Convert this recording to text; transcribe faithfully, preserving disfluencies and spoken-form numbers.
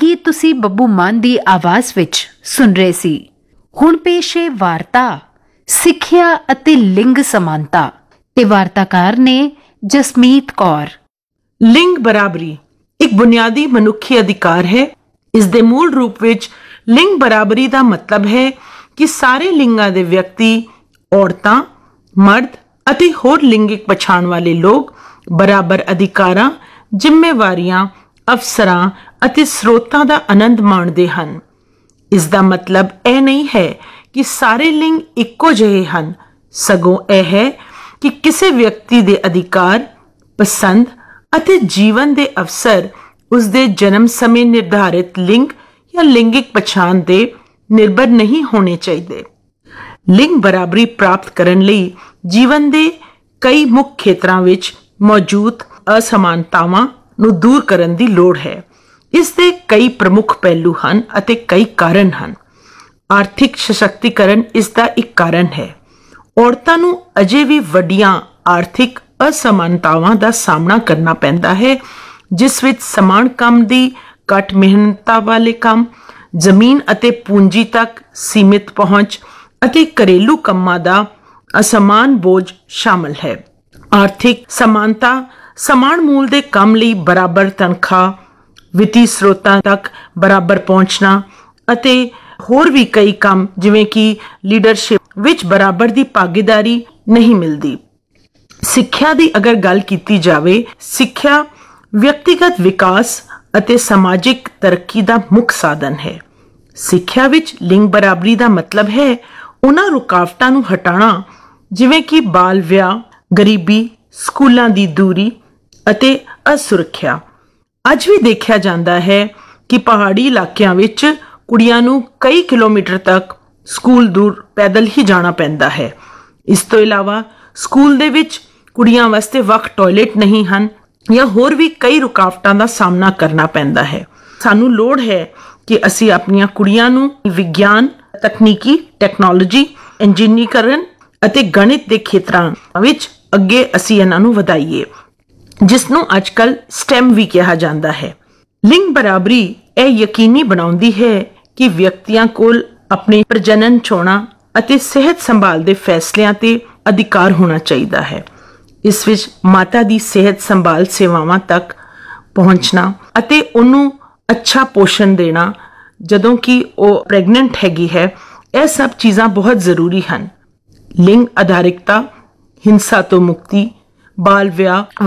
ਗੀਤ ਤੁਸੀਂ ਬੱਬੂ ਮਾਨ ਦੀ ਆਵਾਜ਼ ਵਿੱਚ ਸੁਣ ਰਹੇ ਸੀ। ਹੁਣ ਪੇਸ਼ ਹੈ ਵਾਰਤਾ ਸਿੱਖਿਆ ਅਤੇ ਲਿੰਗ ਸਮਾਨਤਾ ਤੇ ਵਾਰਤਾਕਾਰ ਨੇ ਜਸਮੀਤ ਕੌਰ। ਲਿੰਗ ਬਰਾਬਰੀ ਇੱਕ ਬੁਨਿਆਦੀ ਮਨੁੱਖੀ ਅਧਿਕਾਰ ਹੈ। ਇਸ ਦੇ ਮੂਲ ਰੂਪ ਵਿੱਚ ਲਿੰਗ ਬਰਾਬਰੀ ਦਾ ਮਤਲਬ ਹੈ ਕਿ ਸਾਰੇ ਲਿੰਗਾਂ ਦੇ ਵਿਅਕਤੀ, ਔਰਤਾਂ, ਮਰਦ ਅਤੇ ਹੋਰ ਲਿੰਗਿਕ ਪਛਾਣ ਵਾਲੇ ਲੋਕ ਬਰਾਬਰ ਅਧਿਕਾਰਾਂ, ਜ਼ਿੰਮੇਵਾਰੀਆਂ, ਅਵਸਰਾਂ ਅਤੇ ਸਰੋਤਾਂ ਦਾ ਆਨੰਦ ਮਾਣਦੇ ਹਨ। ਇਸ ਦਾ ਮਤਲਬ ਇਹ ਨਹੀਂ ਹੈ ਕਿ ਸਾਰੇ ਲਿੰਗ ਇੱਕੋ ਜਿਹੇ ਹਨ, ਸਗੋਂ ਇਹ ਹੈ ਕਿ ਕਿਸੇ ਵਿਅਕਤੀ ਦੇ ਅਧਿਕਾਰ, ਪਸੰਦ ਅਤੇ ਜੀਵਨ ਦੇ ਅਵਸਰ ਉਸ ਦੇ ਜਨਮ ਸਮੇਂ ਨਿਰਧਾਰਿਤ ਲਿੰਗ ਜਾਂ ਲਿੰਗਿਕ ਪਛਾਣ ਤੇ ਨਿਰਭਰ ਨਹੀਂ ਹੋਣੇ ਚਾਹੀਦੇ। ਲਿੰਗ ਬਰਾਬਰੀ ਪ੍ਰਾਪਤ ਕਰਨ ਲਈ ਜੀਵਨ ਦੇ ਕਈ ਮੁੱਖ ਖੇਤਰਾਂ ਵਿੱਚ ਮੌਜੂਦ ਅਸਮਾਨਤਾਵਾਂ ਨੂੰ ਦੂਰ ਕਰਨ ਦੀ ਲੋੜ ਹੈ। ਇਸ ਦੇ ਕਈ ਪ੍ਰਮੁੱਖ ਪਹਿਲੂ ਹਨ ਅਤੇ ਕਈ ਕਾਰਨ ਹਨ। ਆਰਥਿਕ ਸਸ਼ਕਤੀਕਰਨ ਇਸ ਦਾ ਇੱਕ ਕਾਰਨ ਹੈ। ਔਰਤਾਂ ਨੂੰ ਅਜੇ ਵੀ ਵੱਡੀਆਂ ਆਰਥਿਕ ਅਸਮਾਨਤਾਵਾਂ ਦਾ ਸਾਹਮਣਾ ਕਰਨਾ ਪੈਂਦਾ ਹੈ, ਜਿਸ ਵਿੱਚ ਸਮਾਨ ਕੰਮ ਦੀ ਘੱਟ ਮਿਹਨਤਾਂ ਵਾਲੇ ਕੰਮ, ਜ਼ਮੀਨ ਅਤੇ ਪੂੰਜੀ ਤੱਕ ਸੀਮਿਤ ਪਹੁੰਚ ਅਤੇ ਘਰੇਲੂ ਕੰਮਾਂ ਦਾ ਅਸਮਾਨ ਬੋਝ ਸ਼ਾਮਲ ਹੈ। ਆਰਥਿਕ ਸਮਾਨਤਾ ਸਮਾਨ ਮੂਲ ਦੇ ਕੰਮ ਲਈ ਬਰਾਬਰ ਤਨਖਾਹ, ਵਿੱਤੀ ਸਰੋਤਾਂ ਤੱਕ ਬਰਾਬਰ ਪਹੁੰਚਣਾ ਅਤੇ ਹੋਰ ਵੀ ਕਈ ਕੰਮ ਜਿਵੇਂ ਕਿ ਲੀਡਰਸ਼ਿਪ ਵਿੱਚ ਬਰਾਬਰ ਦੀ ਭਾਗੀਦਾਰੀ ਨਹੀਂ ਮਿਲਦੀ। ਸਿੱਖਿਆ ਦੀ ਅਗਰ ਗੱਲ ਕੀਤੀ ਜਾਵੇ, ਸਿੱਖਿਆ ਵਿਅਕਤੀਗਤ ਵਿਕਾਸ ਅਤੇ ਸਮਾਜਿਕ ਤਰੱਕੀ ਦਾ ਮੁੱਖ ਸਾਧਨ ਹੈ। ਸਿੱਖਿਆ ਵਿੱਚ ਲਿੰਗ ਬਰਾਬਰੀ ਦਾ ਮਤਲਬ ਹੈ ਉਹਨਾਂ ਰੁਕਾਵਟਾਂ ਨੂੰ ਹਟਾਉਣਾ ਜਿਵੇਂ ਕਿ ਬਾਲ ਵਿਆਹ, ਗਰੀਬੀ, ਸਕੂਲਾਂ ਦੀ ਦੂਰੀ ਅਤੇ ਅਸੁਰੱਖਿਆ। ਅੱਜ ਵੀ ਦੇਖਿਆ ਜਾਂਦਾ ਹੈ ਕਿ ਪਹਾੜੀ ਇਲਾਕਿਆਂ ਵਿੱਚ ਕੁੜੀਆਂ ਨੂੰ ਕਈ ਕਿਲੋਮੀਟਰ ਤੱਕ ਸਕੂਲ ਦੂਰ ਪੈਦਲ ਹੀ ਜਾਣਾ ਪੈਂਦਾ ਹੈ। ਇਸ ਤੋਂ ਇਲਾਵਾ ਸਕੂਲ ਦੇ ਵਿੱਚ ਕੁੜੀਆਂ ਵਾਸਤੇ ਵੱਖ ਟਾਇਲਟ ਨਹੀਂ ਹਨ ਜਾਂ ਹੋਰ ਵੀ ਕਈ ਰੁਕਾਵਟਾਂ ਦਾ ਸਾਹਮਣਾ ਕਰਨਾ ਪੈਂਦਾ ਹੈ। ਸਾਨੂੰ ਲੋੜ ਹੈ ਕਿ ਅਸੀਂ ਆਪਣੀਆਂ ਕੁੜੀਆਂ ਨੂੰ ਵਿਗਿਆਨ, ਤਕਨੀਕੀ, ਟੈਕਨੋਲੋਜੀ, ਇੰਜੀਨੀਅਰਿੰਗ ਅਤੇ ਗਣਿਤ ਦੇ ਖੇਤਰਾਂ ਵਿੱਚ ਅੱਗੇ ਅਸੀਂ ਇਹਨਾਂ ਨੂੰ ਵਧਾਈਏ, ਜਿਸ ਨੂੰ ਅੱਜ ਕੱਲ੍ਹ ਸਟੈਮ ਵੀ ਕਿਹਾ ਜਾਂਦਾ ਹੈ। ਲਿੰਗ ਬਰਾਬਰੀ ਇਹ ਯਕੀਨੀ ਬਣਾਉਂਦੀ ਹੈ ਕਿ ਵਿਅਕਤੀਆਂ ਕੋਲ ਆਪਣੇ ਪ੍ਰਜਨਨ ਚੋਣਾਂ ਅਤੇ ਸਿਹਤ ਸੰਭਾਲ ਦੇ ਫੈਸਲਿਆਂ ਤੇ ਅਧਿਕਾਰ ਹੋਣਾ ਚਾਹੀਦਾ ਹੈ। ਇਸ ਵਿੱਚ ਮਾਤਾ ਦੀ ਸਿਹਤ ਸੰਭਾਲ ਸੇਵਾਵਾਂ ਤੱਕ ਪਹੁੰਚਣਾ ਅਤੇ ਉਹਨੂੰ ਅੱਛਾ ਪੋਸ਼ਣ ਦੇਣਾ ਜਦੋਂ ਕਿ ਉਹ ਪ੍ਰੈਗਨੈਂਟ ਹੈਗੀ ਹੈ, ਇਹ ਸਭ ਚੀਜ਼ਾਂ ਬਹੁਤ ਜ਼ਰੂਰੀ ਹਨ। ਲਿੰਗ ਆਧਾਰਿਕਤਾ, ਹਿੰਸਾ ਤੋਂ ਮੁਕਤੀ, ਬਾਲ ਵਿਆਹ